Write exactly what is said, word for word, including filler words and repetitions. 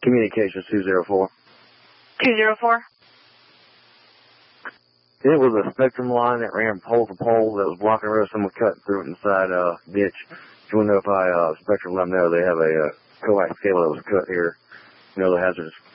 Communications two zero four. two zero four? It was a Spectrum line that ran pole to pole that was blocking the road. Someone cut through it inside a uh, ditch. If you want to know if I, uh, Spectrum let them know, they have a uh, coax cable that was cut here. You know, the hazardous